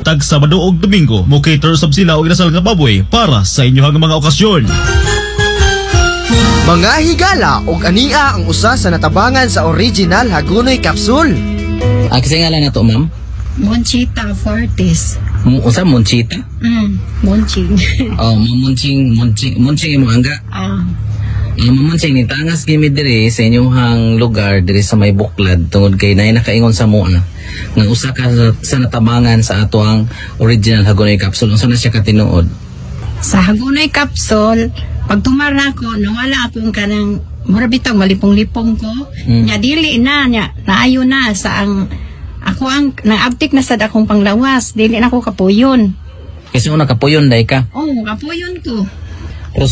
Tag Sabado ug Domingo, mo cater sab sila og inasal nga baboy para sa inyohang mga okasyon. Mga higala og ania ang usa sa natabangan sa original Hagonoy Capsule. Kasi nga lang na to, ma'am? Monchita Fortis. Usa, Monchita? Monching. Oh, Monching mo angga. Mamunching ni tangas gimi diri sa inyong lugar diri sa may Buklad tungod kay nay nakaingon sa mua nga usa ka sa natabangan sa ato ang original Hagonoy Capsule. Unsa na siya katinuod? Sa Hagonoy Capsule, pag tumara ko, nawala akong kanang mura bitang malipong-lipong ko. Nya dili na nya naayo na sa ang ako ang naabtik na sad akong panglawas, dili na ako kapuyon. Kasi una kapuyon day ka. Oh, kapuyon ko.